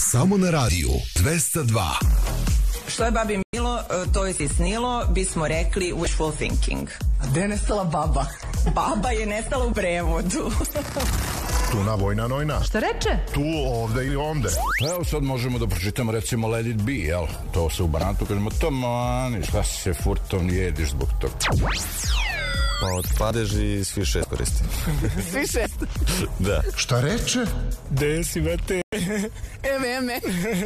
Samo na radiju 202. Što je babi milo, to je si snilo, bismo rekli wishful thinking. A gde je nestala baba? Baba je nestala u prevodu. Tuna, vojna, nojna. Šta reče? Tu, ovde ili onde. Evo sad možemo da pročitamo recimo Let it be, jel? To se u Barantu kažemo, tamani, šta se furtom jediš zbog toga? Pa odpadeš i svi šest koristim. Svi šest? Da. Šta reče? Gde si, vete? Eme.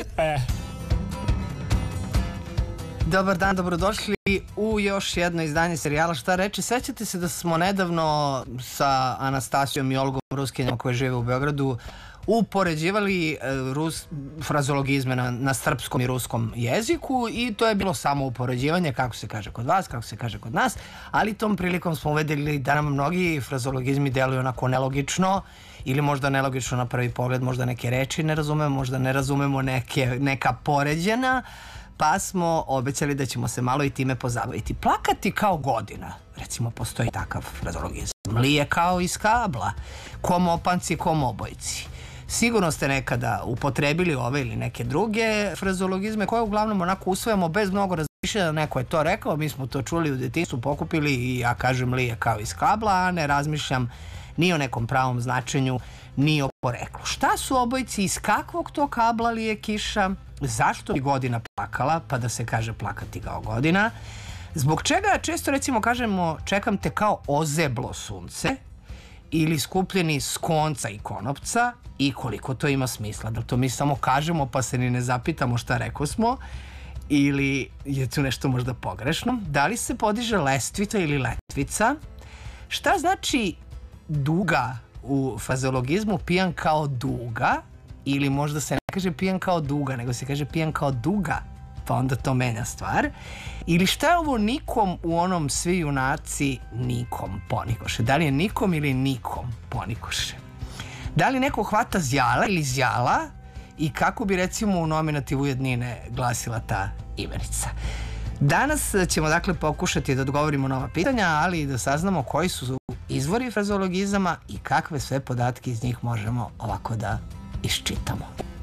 Dobar dan, dobrodošli u još jedno izdanje serijala Šta reče. Sećate se da smo nedavno sa Anastasijom i Olgom Ruskinjom koje žive u Beogradu upoređivali frazologizme na srpskom i ruskom jeziku i to je bilo samo upoređivanje kako se kaže kod vas, kako se kaže kod nas, ali tom prilikom smo uvedeli da nam mnogi frazologizmi deluju onako nelogično ili možda nelogično na prvi pogled, možda neke reči ne razumemo, možda ne razumemo neka poređena, pa smo obećali da ćemo se malo i time pozabaviti. Plakati kao godina, recimo postoji takav frazologizam. Mlije kao iz kabla, ko mopanci, ko mobojci. Sigurno ste nekada upotrebili ove ili neke druge frazologizme koje uglavnom onako usvojamo bez mnogo razmišljanja. Neko je to rekao, mi smo to čuli u detinjstvu, pokupili i ja kažem mlije kao iz kabla, a ne razmišljam ni o nekom pravom značenju, ni o poreklu. Šta su obojci, iz kakvog to kabla lije kiša, zašto bi godina plakala, pa da se kaže plakati kao godina, zbog čega često recimo kažemo čekam te kao ozeblo sunce ili skupljeni s konca i konopca i koliko to ima smisla, da to mi samo kažemo pa se ni ne zapitamo šta rekao smo ili je tu nešto možda pogrešno, da li se podiže lestvica ili letvica, šta znači duga u frazologizmu, pijan kao duga, ili možda se ne kaže pijan kao duga, nego se kaže pijan kao duga, pa onda to menja stvar. Ili šta je ovo nikom u onom svi junaci nikom ponikoše? Da li je nikom ili nikom ponikoše? Da li neko hvata zjala ili zjala i kako bi recimo u nominativu jednine glasila ta imenica? Danas ćemo dakle pokušati da odgovorimo na ova pitanja, ali i da saznamo koji su izvori frazologizama i kakve sve podatke iz njih možemo ovako da iščitamo.